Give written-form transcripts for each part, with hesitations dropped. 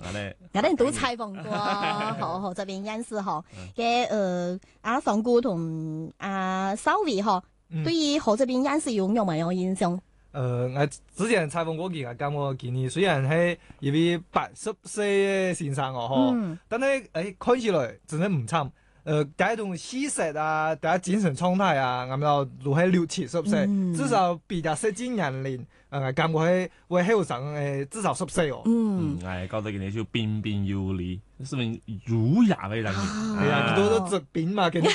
我哋都採訪過好這邊人士嗬嘅阿房姑同阿修維嗬，對於好這邊人士有冇印象？ 我之前採訪過佢，咁我見佢雖然係一位80歲嘅先生但係看起來真係唔差。嗰種氣色啊，大家精神狀態啊，咁樣都係60-70歲，至少比較實際年齡，感覺會後生至少10歲哦。 覺得佢哋就彬彬有禮，是咪儒雅嘅人？ 係啊，都直邊嘛，佢哋。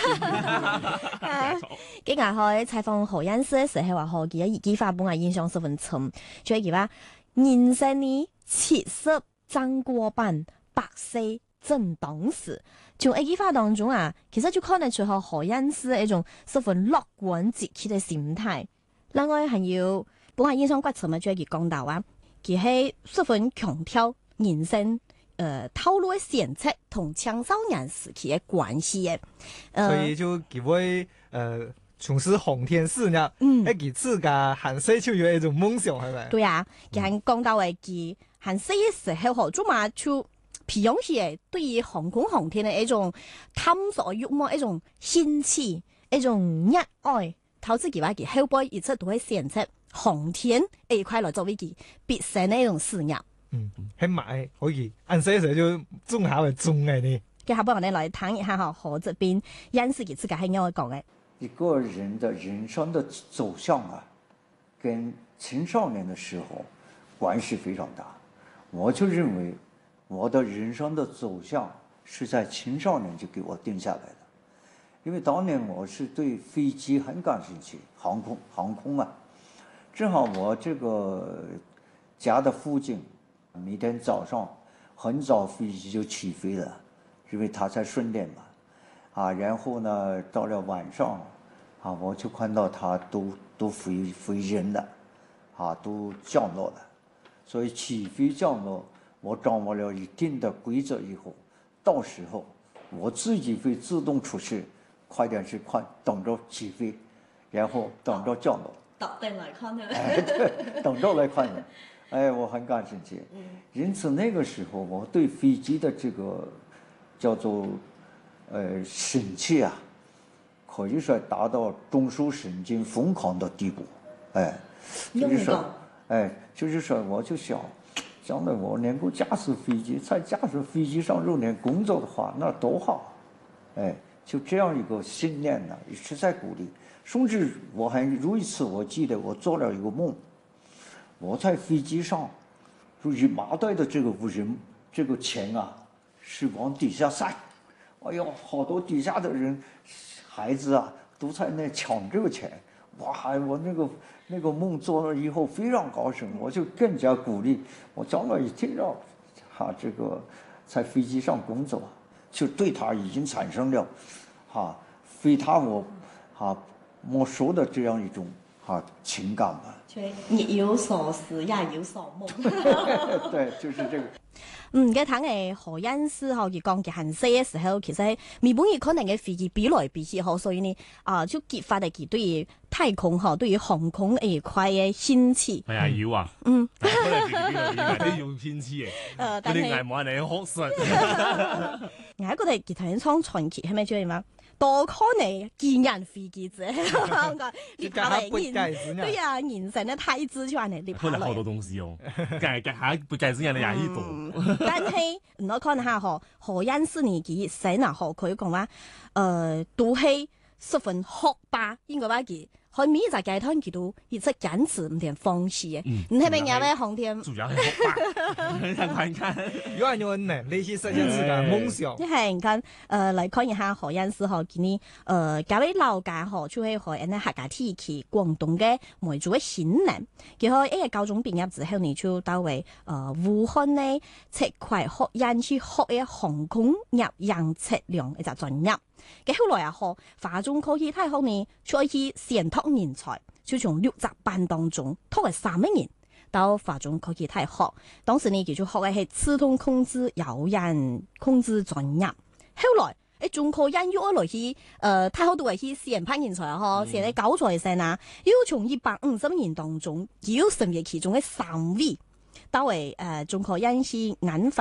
今日去採訪何恩師嘅時候話，何記一句話本來印象十分深，就係佢話人生呢70爭過半，100歲正當時。從一句話當中啊，其實就看得出何恩師一種十分樂觀積極嘅心態。另外還有本來印象骨深嘅，就係佢講到啊，佢係十分強調人生透露嘅選擇同青少年時期嘅關係嘅。 所以就佢會從事航天事業，佢自家行西就有一種夢想，係咪？ 對啊，佢講到嘅佢行西嘅時候，何做嘛就培養起對於航空航天嘅一種探索慾望，一種興趣，一種熱愛。投資佢話佢後輩一直都會選擇航天呢一塊來作為佢畢生嘅一種事業。 喺買可以按西時就中下為中嘅呢。 嘅下邊我哋來談一下何這邊因是佢自己係點樣講嘅。 一個人的人生的走向啊，跟青少年的時候關係非常大。我就認為我的人生的走向是在青少年就給我定下來的，因為當年我是對飛機很感興趣，航空啊，正好我這個家的附近每天早上很早飛機就起飛了，因為它在訓練嘛，然後呢到了晚上我就看到它都飛人了，都降落了，所以起飛降落我掌握了一定的規則以後，到時候我自己會自動出去，快點去等着起飛，然後等着降落。 特定來看呢？ 對，等着來看的。我很感興趣。因此那個時候我對飛機的這個叫做興趣啊，可以說達到中樞神經瘋狂的地步。就是說我就想，將來我能夠駕駛飛機，在駕駛飛機上入年工作的話，那多好。就這樣一個信念呢，一直在鼓勵。甚至我還有一次，我記得我做了一個夢，我在飛機上，就是麻袋的這個錢啊，是往底下塞。哎呦，好多底下的人，孩子啊，都在那搶這個錢。哇！我那個夢做了以後非常高興，我就更加鼓勵我將來一定要這個在飛機上工作，就對他已經產生了非他莫屬的這樣一種情感吧。 日有所思，夜有所夢。 對，就是這個。 嘅睇嘅何恩師佢講嘅行西嘅時候，其實原本可能嘅飛機比來比去所以呢就激發嚟佢對於太空對於航空呢一塊嘅興趣。 係啊，要啊，可能飛機都用興趣嘅，佢哋係冇人嚟學術。 我覺得其他人創傳奇係咪叫咩？多可能見人飛機者，你睇嚟對呀，人生嘅太子就係你可能好多東西哦，計下不計先人哋廿億度。 但係我看下何恩師年紀細嗱，佢講話都係十分學霸，應該話佢喺每隻階段佢都一直堅持唔同方式嘅。你係咪有咩航天？ 主要係學霸， 有人有能力去實現自己嘅夢想。 即係看嚟看一下何恩師今年各位老家就係喺呢客家地區廣東嘅梅州嘅新人，佢喺個高中畢業之後呢，就到為武漢呢赤葵學院去學嘅航空業養測量一隻專業。嘅後來華中科技大學呢，再去選拓人才，就從60班當中拓為3名人到華中科技大學。當時呢，佢就學嘅係自動控制有人控制專業。後來中科院又來去太學都係去選派人才選啲高材生啊，又從150人當中，又成為其中嘅3位。到為中科院是研發